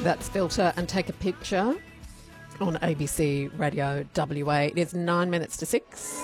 That's Filter and Take a Picture on ABC Radio WA. It is 9 minutes to 6.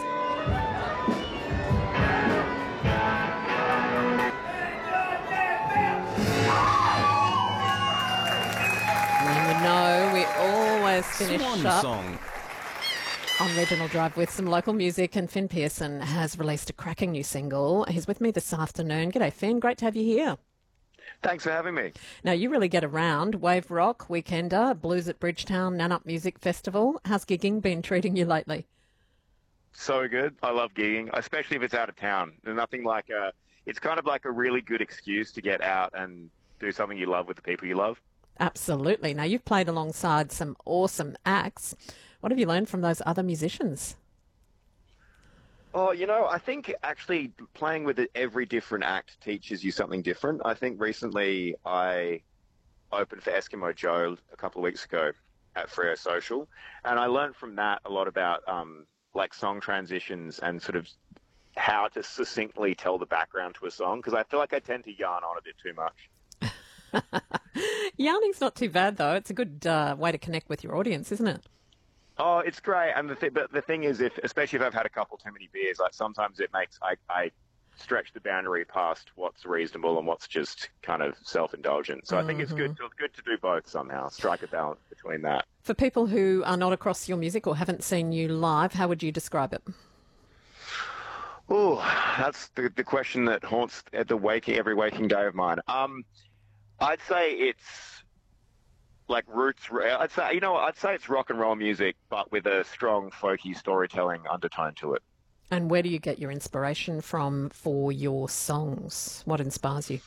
And you know, we always finish Swan up song. on Regional Drive with some local music, and Finn Pearson has released a cracking new single. He's with me this afternoon. G'day, Finn. Great to have you here. Thanks for having me. Now, you really get around. Wave Rock, Weekender, Blues at Bridgetown, Nannup Music Festival. How's gigging been treating you lately? So good. I love gigging, especially if it's out of town. There's nothing like it's kind of like a really good excuse to get out and do something you love with the people you love. Absolutely. Now, you've played alongside some awesome acts. What have you learned from those other musicians? Oh, I think actually playing with every different act teaches you something different. I think recently I opened for Eskimo Joe a couple of weeks ago at Freo Social, and I learned from that a lot about like song transitions and sort of how to succinctly tell the background to a song, because I feel like I tend to yarn on a bit too much. Yarning's not too bad, though. It's a good way to connect with your audience, isn't it? Oh, it's great. And but the thing is, especially if I've had a couple too many beers, like sometimes it makes I stretch the boundary past what's reasonable and what's just kind of self-indulgent. So I think it's good to do both somehow, strike a balance between that. For people who are not across your music or haven't seen you live, how would you describe it? Oh, that's the question that haunts every waking day of mine. I'd say it's like roots. I'd say it's rock and roll music, but with a strong folky storytelling undertone to it. And where do you get your inspiration from for your songs? What inspires you?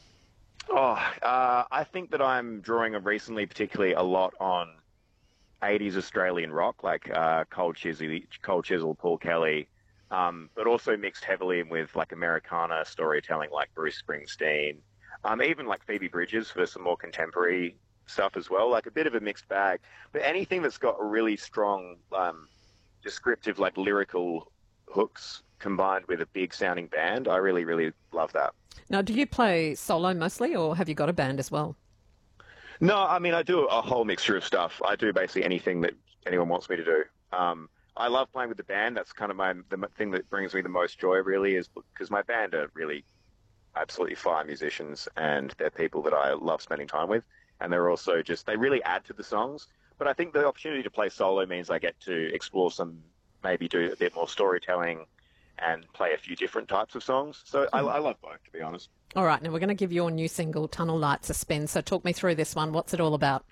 I think that I'm drawing recently particularly a lot on 80s Australian rock, like Cold Chisel, Paul Kelly, but also mixed heavily in with like Americana storytelling like Bruce Springsteen, even like Phoebe Bridgers for some more contemporary stuff as well, like a bit of a mixed bag. But anything that's got a really strong descriptive, like lyrical hooks combined with a big sounding band, I really, really love that. Now, do you play solo mostly, or have you got a band as well? No, I mean, I do a whole mixture of stuff. I do basically anything that anyone wants me to do. I love playing with the band. That's kind of the thing that brings me the most joy, really, is because my band are really absolutely fine musicians, and they're people that I love spending time with. And they're also they really add to the songs. But I think the opportunity to play solo means I get to explore maybe do a bit more storytelling and play a few different types of songs. So I love both, to be honest. All right, now we're going to give your new single, Tunnel Lights, a spin. So talk me through this one. What's it all about?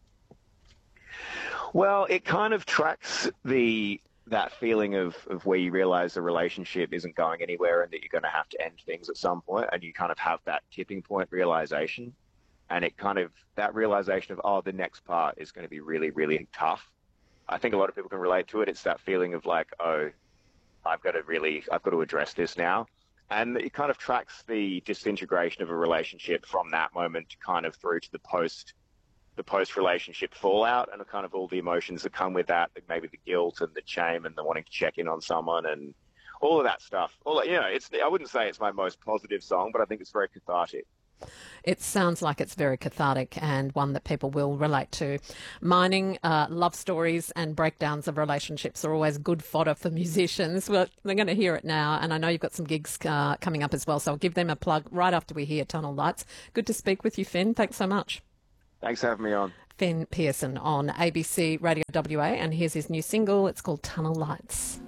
Well, it kind of tracks that feeling of where you realize the relationship isn't going anywhere and that you're going to have to end things at some point, and you kind of have that tipping point realization. And it kind of, that realization of, the next part is going to be really, really tough. I think a lot of people can relate to it. It's that feeling of like, I've got to address this now. And it kind of tracks the disintegration of a relationship from that moment kind of through to the post-relationship fallout and kind of all the emotions that come with that, like maybe the guilt and the shame and the wanting to check in on someone and all of that stuff. I wouldn't say it's my most positive song, but I think it's very cathartic. It sounds like it's very cathartic and one that people will relate to. Mining, love stories and breakdowns of relationships are always good fodder for musicians. Well, they're going to hear it now, and I know you've got some gigs coming up as well, so I'll give them a plug right after we hear Tunnel Lights. Good to speak with you, Finn. Thanks so much. Thanks for having me on. Finn Pearson on ABC Radio WA, and here's his new single. It's called Tunnel Lights.